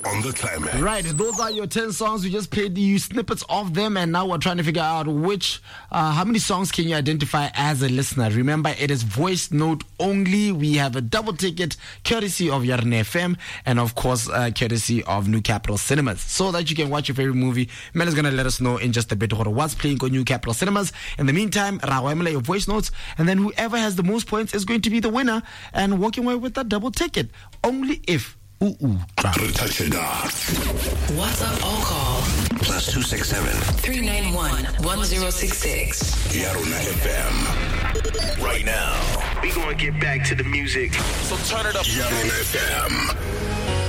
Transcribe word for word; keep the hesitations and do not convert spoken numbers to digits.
on the Climax. Right, those are your ten songs. We just played you snippets of them, and now we're trying to figure out which, uh, how many songs can you identify as a listener. Remember, it is voice note only. We have a double ticket courtesy of Yarn F M, and of course, uh, courtesy of New Capital Cinemas, so that you can watch your favorite movie. Mel is going to let us know in just a bit what's playing on New Capital Cinemas. In the meantime, Rawemela, your voice notes, and then whoever has the most points is going to be the winner and walking away with that double ticket. Only if Ooh, ooh. Touch it off. WhatsApp or call. Plus two six seven. three nine one, one zero six six. Yarona F M. Right now. We gonna get back to the music. So turn it up. Yarona F M.